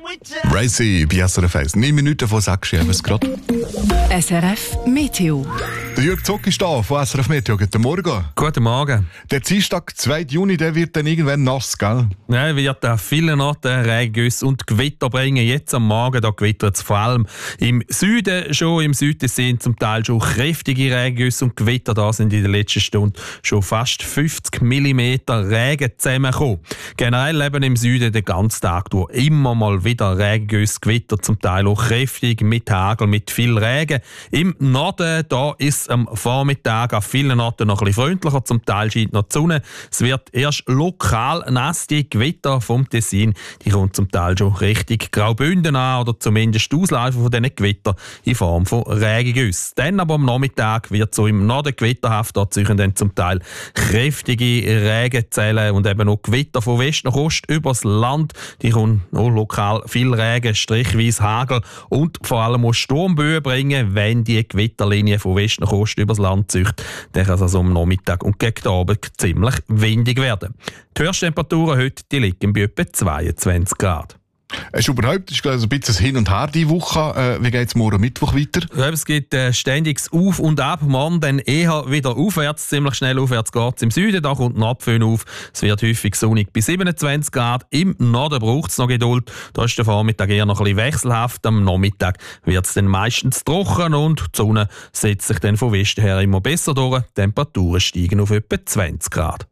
Racy bei SRF 1. 9 Minuten vor 6 Uhr haben wir es gerade. SRF Meteo. Der Jürg Zock ist da von SRF Meteo. Guten Morgen. Guten Morgen. Der Dienstag, 2. Juni, der wird dann irgendwann nass, gell? Ja, wird an vielen Orten Regengüsse und Gewitter bringen. Jetzt am Morgen da gewittert es vor allem im Süden schon. Im Süden sind zum Teil schon kräftige Regengüsse und Gewitter. Da sind in der letzten Stunde schon fast 50 mm Regen zusammengekommen. Generell eben im Süden den ganzen Tag durch immer mal wieder Regengüsse, Gewitter, zum Teil auch kräftig, mit Hagel, mit viel Regen. Im Norden da ist es am Vormittag an vielen Orten noch ein bisschen freundlicher. Zum Teil scheint noch die Sonne. Es wird erst lokal nass. Die Gewitter vom Tessin, die kommt zum Teil schon richtig Graubünden an oder zumindest die Ausläufer von diesen Gewitter in Form von Regengüssen. Dann aber am Nachmittag wird so im Norden gewitterhaft. Da ziehen dann zum Teil kräftige Regenzellen und eben auch Gewitter von West nach Ost übers Land. Die kommen auch lokal viel Regen, strichweise Hagel und vor allem auch Sturmböen bringen, wenn die Gewitterlinie von West nach Ost übers Land zieht. Dann kann es also am Nachmittag und gegen den Abend ziemlich windig werden. Die Höchsttemperaturen heute die liegen bei etwa 22 Grad. Es ist überhaupt ein bisschen hin und her diese Woche. Wie geht es morgen Mittwoch weiter? Ja, es gibt ständiges Auf und Ab. Morgen dann eher wieder aufwärts, ziemlich schnell aufwärts geht es im Süden. Da kommt ein Abföhn auf. Es wird häufig sonnig bei 27 Grad. Im Norden braucht es noch Geduld. Da ist der Vormittag eher noch ein bisschen wechselhaft. Am Nachmittag wird es dann meistens trocken und die Sonne setzt sich dann von Westen her immer besser durch. Die Temperaturen steigen auf etwa 20 Grad.